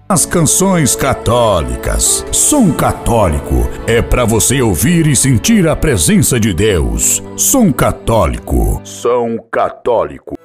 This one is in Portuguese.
As canções católicas. Som Católico é para você ouvir e sentir a presença de Deus. Som Católico. Som Católico.